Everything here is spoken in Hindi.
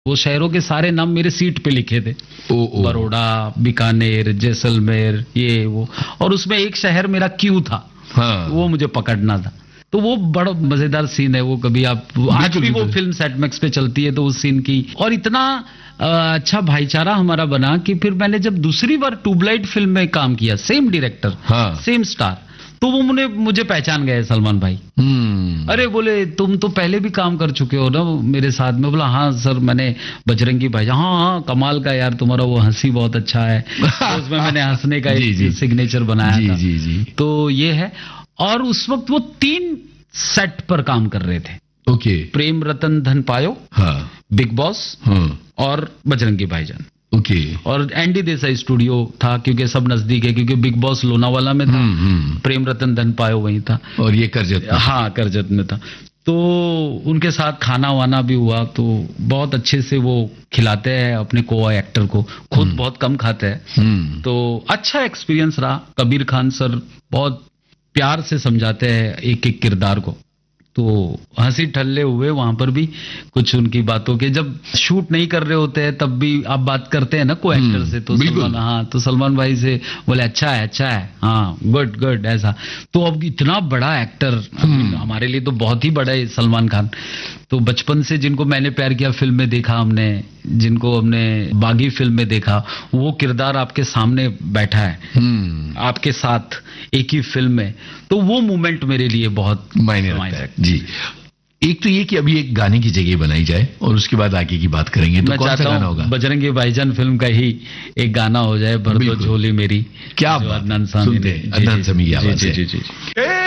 वो शहरों के सारे नाम मेरे सीट पे लिखे थे, बड़ौदा, बीकानेर, जैसलमेर, ये वो, और उसमें एक शहर मेरा क्यू था। हाँ। वो मुझे पकड़ना था। तो वो बड़ा मजेदार सीन है वो, कभी आप आज भी वो फिल्म सेट मैक्स पे चलती है तो उस सीन की, और इतना अच्छा भाईचारा हमारा बना कि फिर मैंने जब दूसरी बार ट्यूबलाइट फिल्म में काम किया, सेम डायरेक्टर, हाँ। सेम स्टार, तो वो मुझे पहचान गए सलमान भाई। अरे बोले तुम तो पहले भी काम कर चुके हो ना मेरे साथ में। बोला हाँ सर मैंने बजरंगी भाई, हाँ कमाल का यार, तुम्हारा वो हंसी बहुत अच्छा है। तो उसमें मैंने हंसने का एक सिग्नेचर बनाया था। तो ये है। और उस वक्त वो 3 सेट पर काम कर रहे थे। ओके। प्रेम रतन धन पायो, हाँ। बिग बॉस, हाँ। और बजरंगी भाईजान। ओके। और एनडी देसाई स्टूडियो था क्योंकि सब नजदीक है, क्योंकि बिग बॉस लोनावाला में था, प्रेम रतन धन पायो वहीं था, और ये करजत, हाँ करजत में था। तो उनके साथ खाना वाना भी हुआ, तो बहुत अच्छे से वो खिलाते हैं अपने को एक्टर को, खुद बहुत कम खाते हैं। तो अच्छा एक्सपीरियंस रहा। कबीर खान सर बहुत प्यार से समझाते हैं एक एक किरदार को, तो हंसी ठल्ले हुए वहां पर भी कुछ उनकी बातों के। जब शूट नहीं कर रहे होते हैं तब भी आप बात करते हैं ना को एक्टर से, तो सलमान, हाँ, तो सलमान भाई से बोले अच्छा है, हाँ गुड गुड, ऐसा। तो अब इतना बड़ा एक्टर हमारे लिए तो बहुत ही बड़ा है सलमान खान। तो बचपन से जिनको मैंने प्यार किया फिल्म में देखा हमने, जिनको हमने बागी फिल्म में देखा, वो किरदार आपके सामने बैठा है आपके साथ एक ही फिल्म में, तो वो मोमेंट मेरे लिए बहुत मायने रखता है। जी, एक तो ये कि अभी एक गाने की जगह बनाई जाए और उसके बाद आगे की बात करेंगे। तो कौन सा गाना होगा? बजरंगी भाईजान फिल्म का ही एक गाना हो जाए, भर दो झोली मेरी। क्या अदनान सामी, अदनान सामी की आवाज है। जी।